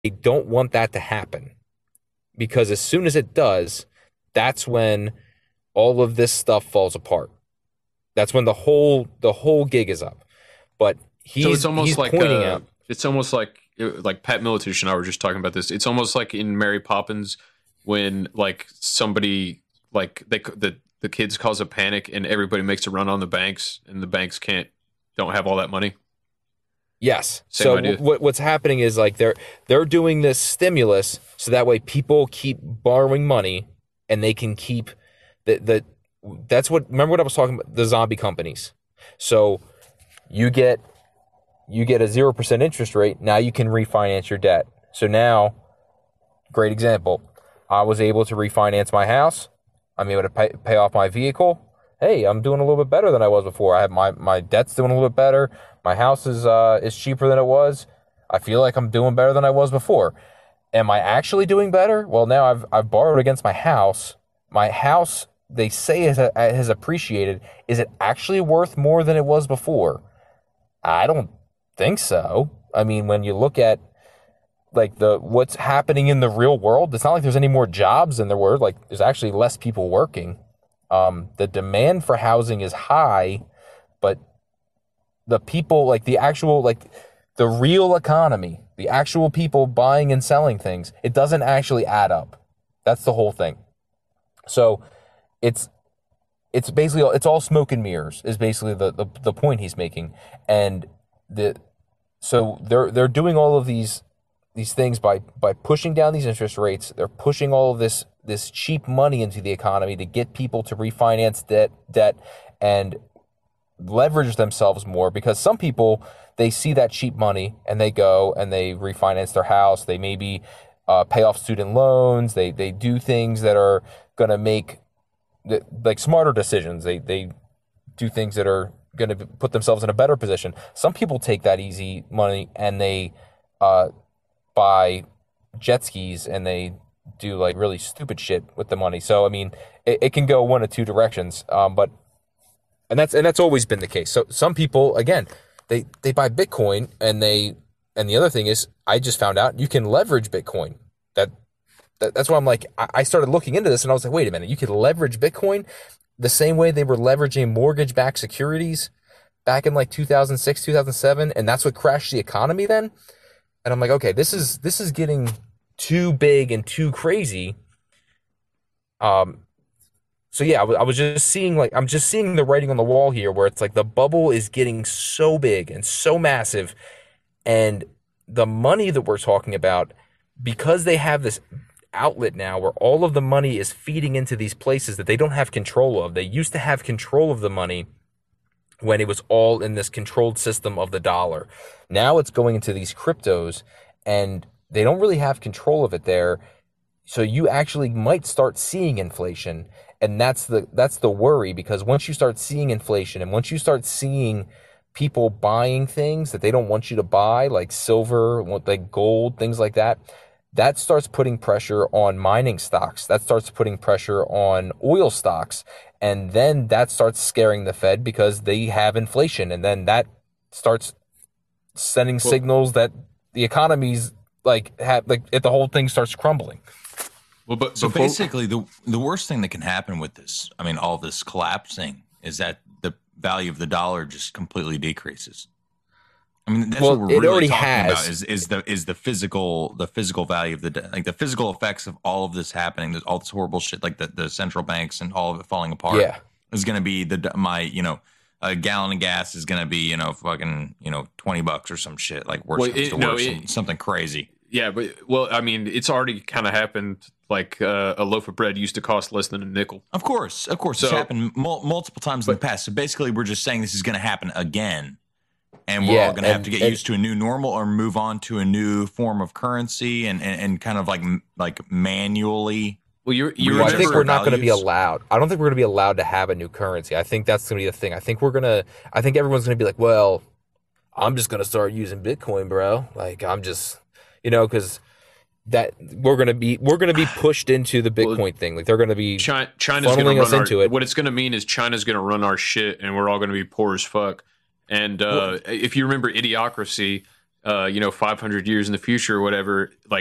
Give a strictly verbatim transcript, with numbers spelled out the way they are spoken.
don't want that to happen because as soon as it does, that's when all of this stuff falls apart. That's when the whole the whole gig is up. But So it's he's almost he's like pointing uh, out, it's almost like like Pat Miletich and I were just talking about this. It's almost like in Mary Poppins when like somebody like they the the kids cause a panic and everybody makes a run on the banks and the banks can't don't have all that money. yes. Same So idea. what what's happening is like they're they're doing this stimulus so that way people keep borrowing money and they can keep the the that's what remember what I was talking about the zombie companies. So you get you get a zero percent interest rate. Now you can refinance your debt. So now, great example. I was able to refinance my house. I'm able to pay, pay off my vehicle. Hey, I'm doing a little bit better than I was before. I have my, my debt's doing a little bit better. My house is uh is cheaper than it was. I feel like I'm doing better than I was before. Am I actually doing better? Well, now I've I've borrowed against my house. My house, they say has, has appreciated. Is it actually worth more than it was before? I don't think so. I mean, when you look at like the what's happening in the real world, it's not like there's any more jobs than there were. Like there's actually less people working. Um, the demand for housing is high, but the people, like the actual, like the real economy, the actual people buying and selling things, it doesn't actually add up. That's the whole thing. So it's it's basically it's all smoke and mirrors is basically the the, the point he's making, and the so they're they're doing all of these these things by by pushing down these interest rates. They're pushing all of this this cheap money into the economy to get people to refinance debt debt and leverage themselves more because some people they see that cheap money and they go and they refinance their house. They maybe uh, pay off student loans. They they do things that are going to make like smarter decisions. They they do things that are going to put themselves in a better position. Some people take that easy money and they uh, buy jet skis and they do like really stupid shit with the money. So I mean, it, it can go one of two directions. Um, but and that's and that's always been the case. So some people again, they they buy Bitcoin and they and the other thing is I just found out you can leverage Bitcoin. That that, that's why I'm like, I started looking into this and I was like, wait a minute, you could leverage Bitcoin the same way they were leveraging mortgage-backed securities back in like two thousand six, two thousand seven, and that's what crashed the economy then. And I'm like, okay, this is this is getting too big and too crazy. Um, so yeah, I, w- I was just seeing like I'm just seeing the writing on the wall here, where it's like the bubble is getting so big and so massive, and the money that we're talking about, because they have this outlet now where all of the money is feeding into these places that they don't have control of. They used to have control of the money when it was all in this controlled system of the dollar. Now it's going into these cryptos and they don't really have control of it there. So you actually might start seeing inflation. And that's the that's the worry, because once you start seeing inflation and once you start seeing people buying things that they don't want you to buy, like silver, like gold, things like that, that starts putting pressure on mining stocks. That starts putting pressure on oil stocks. And then that starts scaring the Fed because they have inflation. And then that starts sending Well, signals that the economy's like, have, like if the whole thing starts crumbling. well, but So before basically, the the worst thing that can happen with this, I mean, all this collapsing, is that the value of the dollar just completely decreases. I mean, that's Well, what we're it really already talking has. about is is the is the physical the physical value of the like the physical effects of all of this happening. There's all this horrible shit, like the, the central banks and all of it falling apart. Yeah. Is going to be the my you know a gallon of gas is going to be you know fucking you know twenty bucks or some shit, like worse Well, comes it- to no, worse, it- some- something crazy. yeah, but well, I mean, it's already kind of happened. Like uh, a loaf of bread used to cost less than a nickel. Of course, of course, So- it's happened mul- multiple times in the but- past. So basically, we're just saying this is going to happen again, and we're Yeah, all going to have and- to get and- used to a new normal or move on to a new form of currency and and, and kind of like like manually. Well, you you Well, I Readjust think our we're not going to be values. allowed. I don't think we're going to be allowed to have a new currency. I think that's going to be the thing. I think we're going to, I think everyone's going to be like, well, I'm just going to start using Bitcoin, bro. Like, I'm just, you know, because that we're going to be, we're going to be pushed into the Bitcoin Well, thing. Like, they're going to be, China, China's going funneling to us run into our, it. What it's going to mean is China's going to run our shit, and we're all going to be poor as fuck. And uh, if you remember Idiocracy, uh, you know, five hundred years in the future or whatever, like